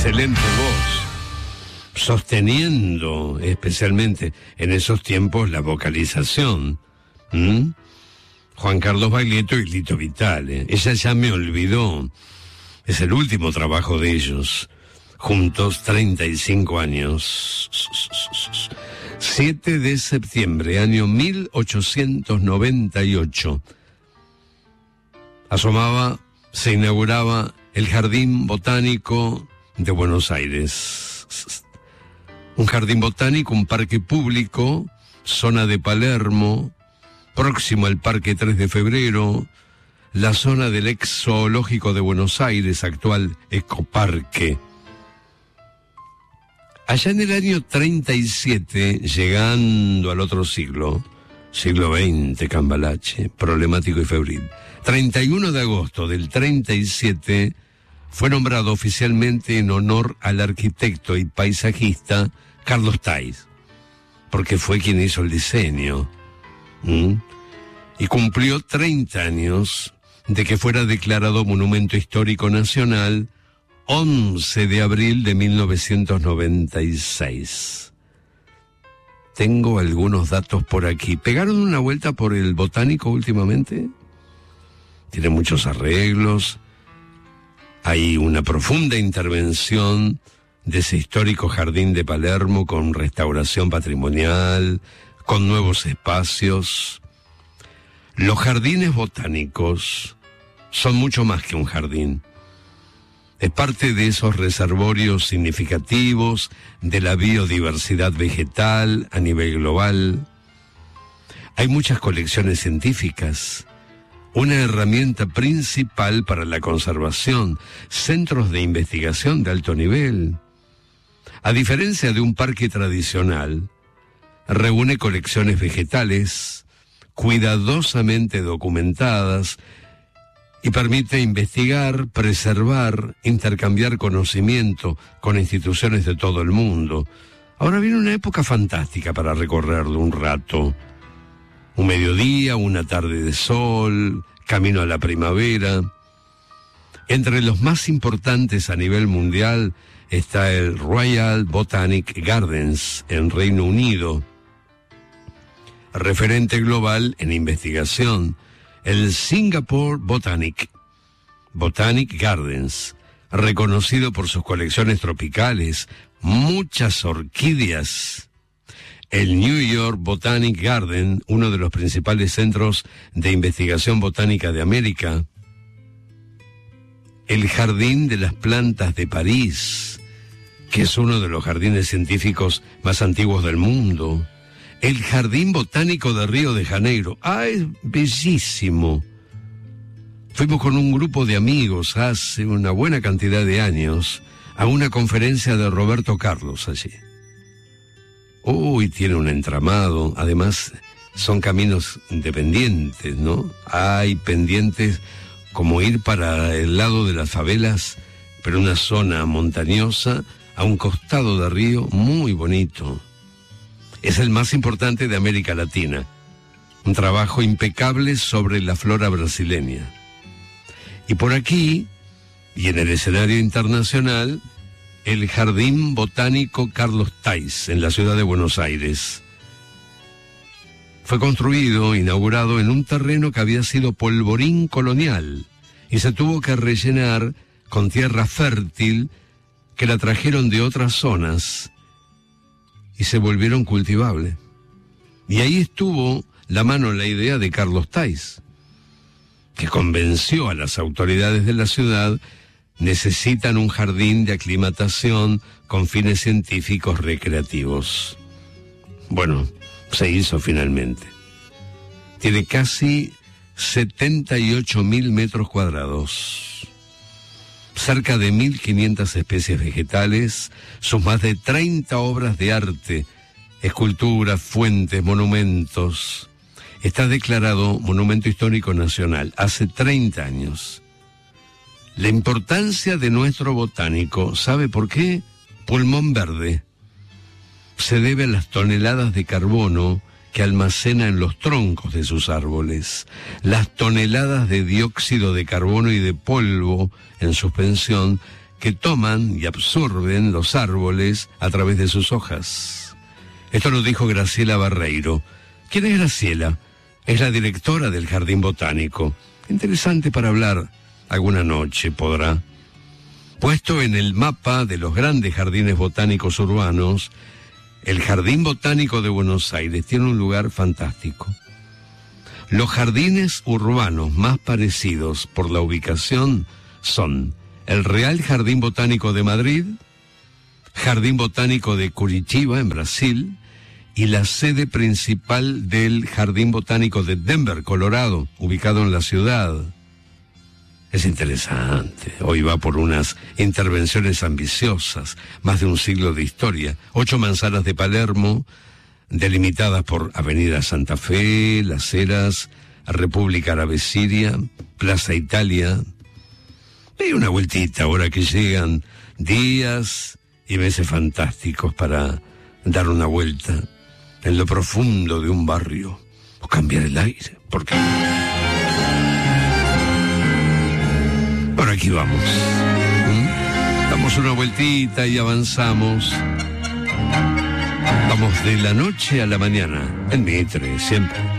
excelente voz, sosteniendo especialmente en esos tiempos la vocalización. Juan Carlos Baglietto y Lito Vitale. Ella ya me olvidó. Es el último trabajo de ellos. Juntos 35 años. 7 de septiembre, año 1898. Se inauguraba el Jardín Botánico de Buenos Aires. Un jardín botánico, un parque público, zona de Palermo, próximo al Parque 3 de Febrero, la zona del ex zoológico de Buenos Aires, actual Ecoparque. Allá en el año 37, llegando al otro siglo XX, Cambalache, problemático y febril, 31 de agosto del 37, fue nombrado oficialmente en honor al arquitecto y paisajista Carlos Thays, porque fue quien hizo el diseño. Y cumplió 30 años de que fuera declarado Monumento Histórico Nacional 11 de abril de 1996. Tengo algunos datos por aquí. ¿Pegaron una vuelta por el Botánico últimamente? Tiene muchos arreglos. Hay una profunda intervención de ese histórico jardín de Palermo con restauración patrimonial, con nuevos espacios. Los jardines botánicos son mucho más que un jardín. Es parte de esos reservorios significativos de la biodiversidad vegetal a nivel global. Hay muchas colecciones científicas, una herramienta principal para la conservación, centros de investigación de alto nivel. A diferencia de un parque tradicional, reúne colecciones vegetales cuidadosamente documentadas y permite investigar, preservar, intercambiar conocimiento con instituciones de todo el mundo. Ahora viene una época fantástica para recorrerlo un rato. Un mediodía, una tarde de sol, camino a la primavera. Entre los más importantes a nivel mundial está el Royal Botanic Gardens en Reino Unido, referente global en investigación. El Singapore Botanic Gardens, reconocido por sus colecciones tropicales, muchas orquídeas. El New York Botanic Garden, uno de los principales centros de investigación botánica de América. El Jardín de las Plantas de París, que es uno de los jardines científicos más antiguos del mundo. El Jardín Botánico de Río de Janeiro. Es bellísimo. Fuimos con un grupo de amigos hace una buena cantidad de años a una conferencia de Roberto Carlos allí. Tiene un entramado. Además, son caminos independientes, ¿no? Hay pendientes como ir para el lado de las favelas, pero una zona montañosa a un costado de río muy bonito. Es el más importante de América Latina. Un trabajo impecable sobre la flora brasileña. Y por aquí, y en el escenario internacional, el Jardín Botánico Carlos Thays, en la ciudad de Buenos Aires. Fue inaugurado en un terreno que había sido polvorín colonial, y se tuvo que rellenar con tierra fértil que la trajeron de otras zonas y se volvieron cultivables. Y ahí estuvo la idea de Carlos Thays, que convenció a las autoridades de la ciudad: necesitan un jardín de aclimatación con fines científicos recreativos. Bueno, se hizo finalmente. Tiene casi 78.000 metros cuadrados. Cerca de 1.500 especies vegetales, sus más de 30 obras de arte, esculturas, fuentes, monumentos. Está declarado Monumento Histórico Nacional hace 30 años. La importancia de nuestro botánico, ¿sabe por qué? Pulmón verde. Se debe a las toneladas de carbono que almacena en los troncos de sus árboles, las toneladas de dióxido de carbono y de polvo en suspensión que toman y absorben los árboles a través de sus hojas. Esto lo dijo Graciela Barreiro. ¿Quién es Graciela? Es la directora del Jardín Botánico. Interesante para hablar alguna noche, podrá. Puesto en el mapa de los grandes jardines botánicos urbanos, el Jardín Botánico de Buenos Aires tiene un lugar fantástico. Los jardines urbanos más parecidos por la ubicación son el Real Jardín Botánico de Madrid, Jardín Botánico de Curitiba, en Brasil, y la sede principal del Jardín Botánico de Denver, Colorado, ubicado en la ciudad. Es interesante. Hoy va por unas intervenciones ambiciosas, más de un siglo de historia. 8 manzanas de Palermo, delimitadas por Avenida Santa Fe, Las Heras, República Árabe Siria, Plaza Italia. Hay una vueltita ahora que llegan días y meses fantásticos para dar una vuelta en lo profundo de un barrio o cambiar el aire. ¿Por qué? Por aquí vamos. Damos una vueltita y avanzamos. Vamos de la noche a la mañana, en Mitre, siempre.